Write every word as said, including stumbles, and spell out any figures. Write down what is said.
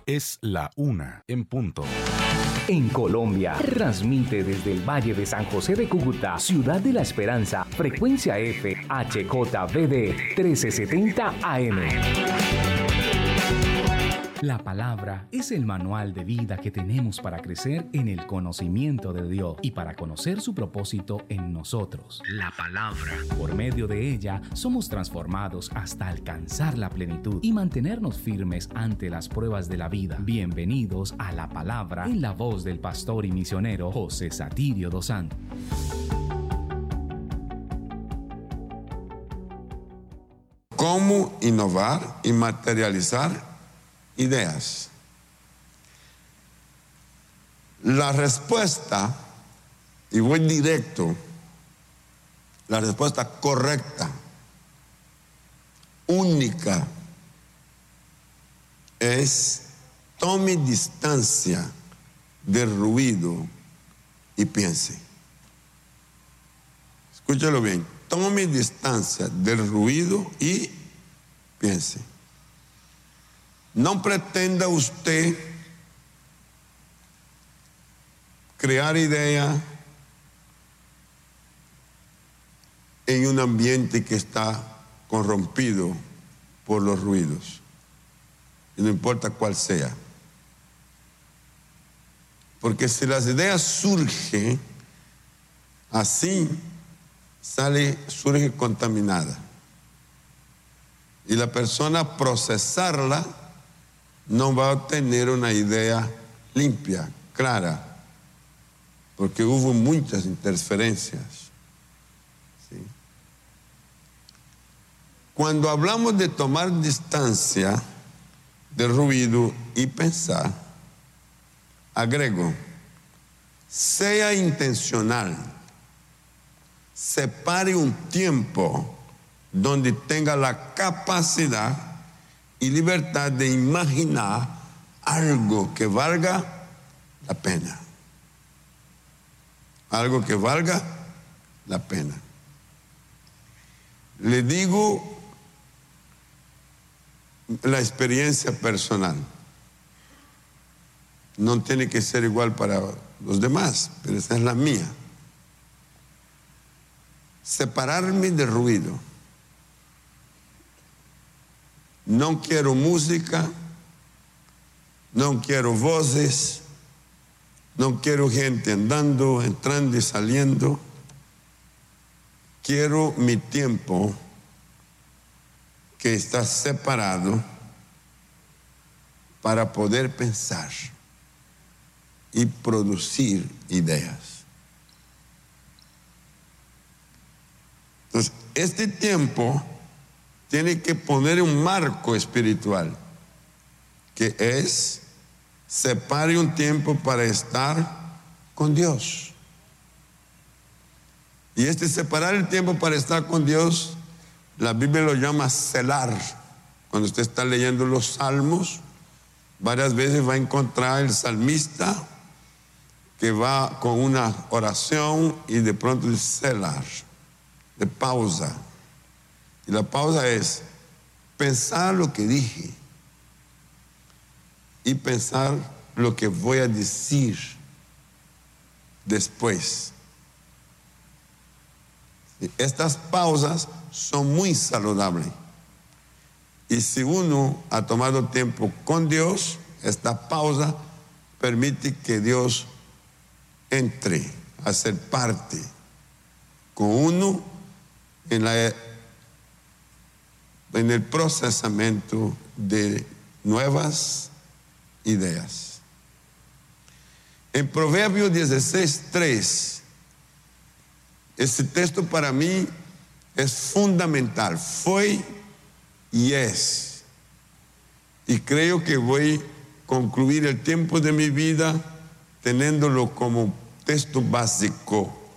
Es la una en punto. En Colombia, transmite desde el Valle de San José de Cúcuta, Ciudad de la Esperanza, frecuencia F, H J V D trece setenta A M. La palabra es el manual de vida que tenemos para crecer en el conocimiento de Dios y para conocer su propósito en nosotros. La palabra. Por medio de ella somos transformados hasta alcanzar la plenitud y mantenernos firmes ante las pruebas de la vida. Bienvenidos a La Palabra en la voz del pastor y misionero José Satirio dos Santos. ¿Cómo innovar y materializar ideas? La respuesta, y voy directo, la respuesta correcta, única, es: tome distancia del ruido y piense. Escúchalo bien, tome distancia del ruido y piense. No pretenda usted crear idea en un ambiente que está corrompido por los ruidos, y no importa cuál sea. Porque si las ideas surgen así, sale, surge contaminada. Y la persona procesarla no va a obtener una idea limpia, clara, porque hubo muchas interferencias. ¿Sí? Cuando hablamos de tomar distancia del ruido y pensar, agrego, sea intencional, separe un tiempo donde tenga la capacidad y libertad de imaginar algo que valga la pena. Algo que valga la pena. Le digo la experiencia personal. No tiene que ser igual para los demás, pero esa es la mía. Separarme del ruido. No quiero música, no quiero voces, no quiero gente andando, entrando y saliendo. Quiero mi tiempo que está separado para poder pensar y producir ideas. Entonces, este tiempo tiene que poner un marco espiritual, que es: separe un tiempo para estar con Dios. Y este separar el tiempo para estar con Dios, la Biblia lo llama celar. Cuando usted está leyendo los salmos, varias veces va a encontrar el salmista que va con una oración y de pronto dice celar, de pausa. Y la pausa es pensar lo que dije y pensar lo que voy a decir después. Estas pausas son muy saludables. Y si uno ha tomado tiempo con Dios, esta pausa permite que Dios entre a ser parte con uno en la en el procesamiento de nuevas ideas. En Proverbios dieciséis, tres, este texto para mí es fundamental, fue y es. Y creo que voy a concluir el tiempo de mi vida teniéndolo como texto básico